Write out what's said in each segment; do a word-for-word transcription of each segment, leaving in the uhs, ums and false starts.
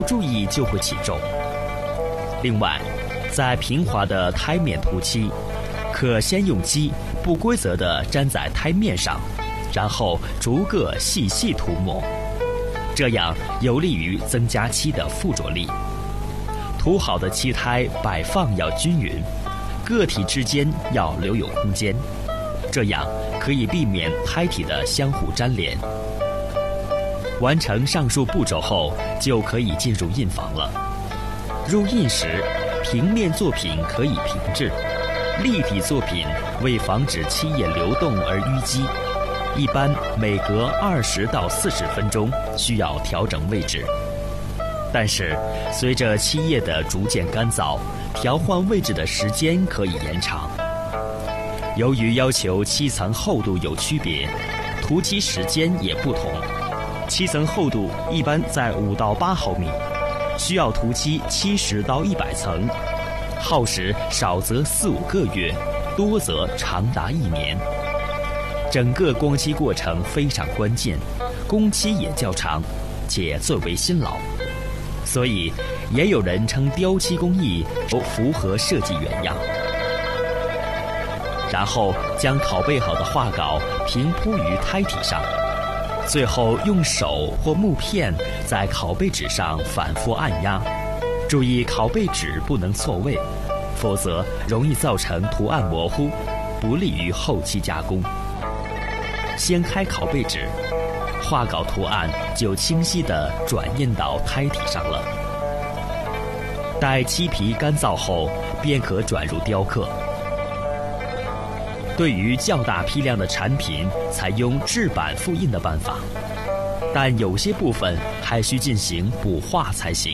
注意就会起皱。另外，在平滑的胎面涂漆，可先用漆不规则地粘在胎面上，然后逐个细细涂抹，这样有利于增加漆的附着力。涂好的漆胎摆放要均匀，个体之间要留有空间，这样可以避免胎体的相互粘连。完成上述步骤后，就可以进入印房了。入印时，平面作品可以平置，立体作品为防止漆液流动而淤积，一般每隔二十到四十分钟需要调整位置。但是，随着漆液的逐渐干燥，调换位置的时间可以延长。由于要求漆层厚度有区别，涂漆时间也不同。漆层厚度一般在五到八毫米，需要涂漆七十到一百层，耗时少则四五个月，多则长达一年。整个光漆过程非常关键，工期也较长，且最为辛劳，所以也有人称雕漆工艺不符合设计原样。然后将拷贝好的画稿平铺于胎体上，最后用手或木片在拷贝纸上反复按压，注意拷贝纸不能错位，否则容易造成图案模糊，不利于后期加工。掀开拷贝纸，画稿图案就清晰地转印到胎体上了。待漆皮干燥后，便可转入雕刻。对于较大批量的产品，采用制版复印的办法，但有些部分还需进行补画才行。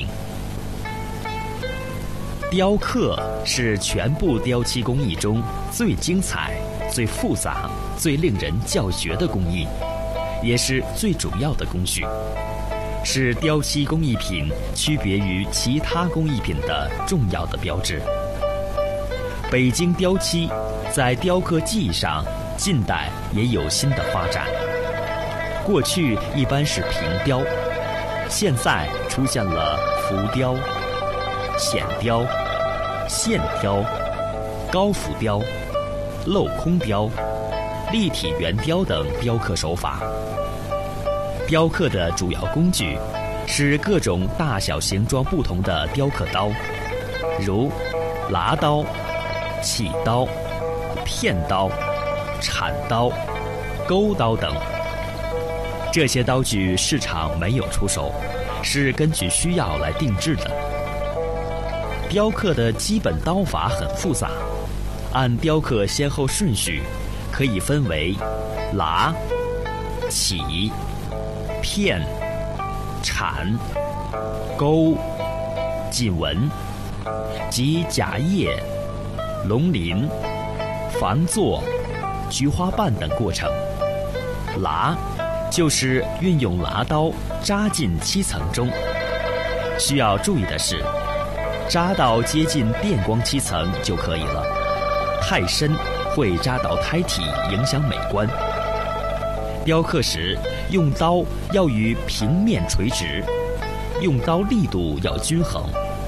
雕刻是全部雕漆工艺中最精彩、最复杂、最令人叫绝的工艺，也是最主要的工序，是雕漆工艺品区别于其他工艺品的重要的标志。北京雕漆在雕刻技艺上，近代也有新的发展。过去一般是平雕，现在出现了浮雕、浅雕、线雕、高浮雕、镂空雕、立体圆雕等雕刻手法。雕刻的主要工具是各种大小形状不同的雕刻刀，如剌刀、起刀、片刀、铲刀、钩刀等。这些刀具市场没有出售，是根据需要来定制的。雕刻的基本刀法很复杂，按雕刻先后顺序，可以分为剌、起、片、铲、钩、锦纹及夹叶、龙鳞、防座、菊花瓣等过程。剌就是运用剌刀扎进漆层中，需要注意的是，扎到接近电光漆层就可以了，太深会扎到胎体，影响美观。雕刻时用刀要与平面垂直，用刀力度要均衡。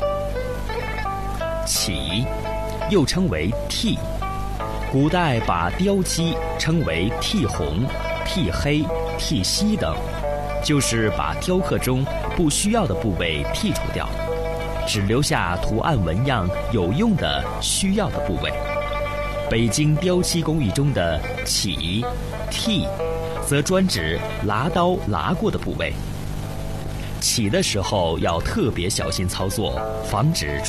起又称为剔，古代把雕漆称为剔红、剔黑、剔西等，就是把雕刻中不需要的部位剔除掉，只留下图案纹样有用的需要的部位。北京雕漆工艺中的起、剔则专指剌刀剌过的部位。起的时候要特别小心操作，防止